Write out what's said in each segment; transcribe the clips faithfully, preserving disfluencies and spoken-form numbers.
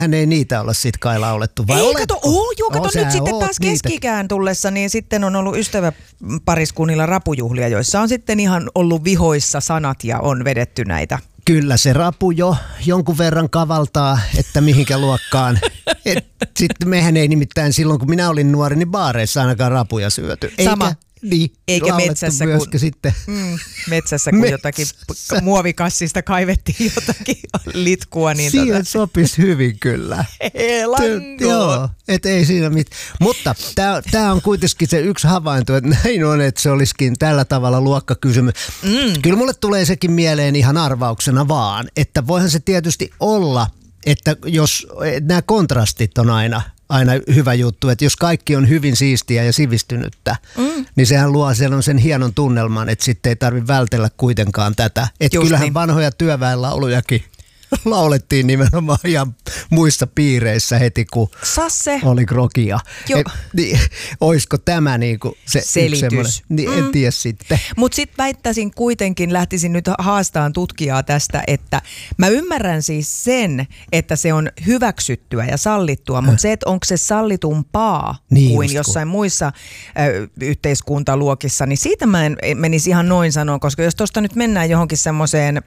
hän ei niitä ole sit kai laulettu, vai ei, oletko? kato, oh, joo, kato oh, nyt sitten oot taas niitä. keskikään tullessa, niin sitten on ollut ystäväpariskunnilla rapujuhlia, joissa on sitten ihan ollut vihoissa sanat ja on vedetty näitä. Kyllä se rapu jo jonkun verran kavaltaa, että mihinkä luokkaan. Sitten mehän ei nimittäin silloin, kun minä olin nuori, niin baareissa ainakaan rapuja syöty. Sama. Eikä, niin, Eikä metsässä, kun, sitten. Mm, metsässä, kun metsässä. jotakin muovikassista kaivettiin jotakin litkua. Niin siihen tota. sopisi hyvin kyllä. Lanko. Joo, et ei siinä mitään. Mutta tämä on kuitenkin se yksi havainto, että näin on, että se olisikin tällä tavalla luokkakysymys. Mm. Kyllä mulle tulee sekin mieleen ihan arvauksena vaan, että voihan se tietysti olla, että jos nämä kontrastit on aina, aina hyvä juttu, että jos kaikki on hyvin siistiä ja sivistynyttä, mm. niin sehän luo sen hienon tunnelman, että sitten ei tarvitse vältellä kuitenkaan tätä. Että kyllähän niin. vanhoja työväenlaulujakin laulettiin nimenomaan ihan muissa piireissä heti, kun Sasse. oli krokia. Et, niin, olisiko tämä niinku se selitys? Niin, en mm. tiedä sitten. Mutta sitten väittäisin kuitenkin, lähtisin nyt haastaan tutkijaa tästä, että mä ymmärrän siis sen, että se on hyväksyttyä ja sallittua, mutta se, että onko se sallitumpaa niin kuin jossain kun. muissa ö, yhteiskuntaluokissa, niin siitä mä en menisi ihan noin sanoa, koska jos tuosta nyt mennään johonkin semmoiseen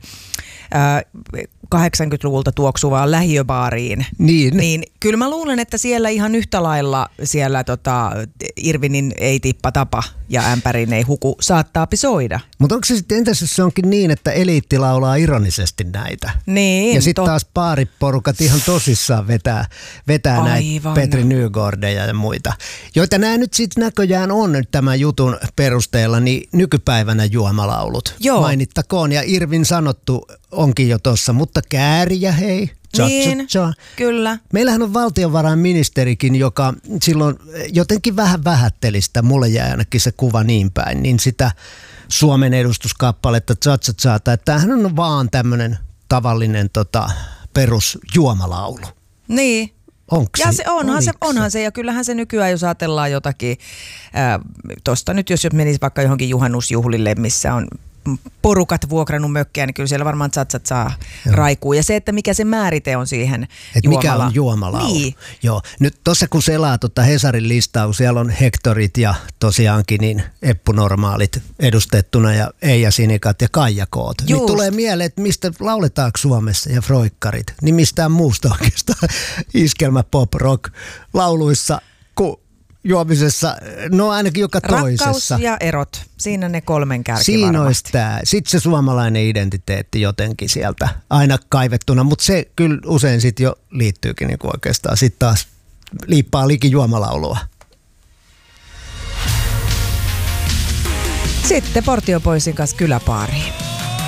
kahdeksankymmentäluvulta tuoksuvaan lähiöbaariin, niin. niin kyllä mä luulen, että siellä ihan yhtä lailla siellä tota, Irvinin ei tippa tapa ja ämpärin ei huku saattaa pisoida. Mutta onko se sitten, entäs jos se onkin niin, että eliitti laulaa ironisesti näitä? Niin. Ja sitten taas baariporukat ihan tosissaan vetää, vetää näitä Petri Nygårdeja ja muita, joita nämä nyt sitten näköjään on nyt tämän jutun perusteella, niin nykypäivänä juomalaulut. Joo. Mainittakoon, ja Irvin sanottu onkin jo tossa, mutta kääriä hei. Cha, niin, cha, cha. Kyllä. Meillähän on valtiovarainministerikin, joka silloin jotenkin vähän vähätteli sitä, mulle jäi ainakin se kuva niin päin, niin sitä Suomen edustuskappaletta cha, cha, cha, että tämähän on vaan tämmöinen tavallinen tota, perusjuomalaulu. Niin. Onko ja se, onhan, se, onhan se, ja kyllähän se nykyään, jos ajatellaan jotakin, tuosta nyt jos menisi vaikka johonkin juhannusjuhlille, missä on porukat vuokrannut mökkejä, niin kyllä siellä varmaan tsatsat saa raikuu. Ja se, että mikä se määrite on siihen Et juomala. mikä on juomalaulu. Niin. Joo. Nyt tuossa kun selaa tuota Hesarin listaa, kun siellä on Hektorit ja tosiaankin niin eppunormaalit edustettuna ja Eija Sinikat ja Kaijakoot. Just. Niin tulee mieleen, että mistä lauletaanko Suomessa ja Froikkarit. Niin mistään muusta oikeastaan iskelmä pop rock lauluissa kuin juomisessa, no ainakin joka toisessa. Rakkaus ja erot, siinä ne kolmen kärki Siinä varmasti. olisi tämä. Sitten se suomalainen identiteetti jotenkin sieltä aina kaivettuna, mutta se kyllä usein sitten jo liittyykin niinku oikeastaan. Sitten taas liippaa liki juomalaulua. Sitten Portiopoisin kanssa kyläpaariin.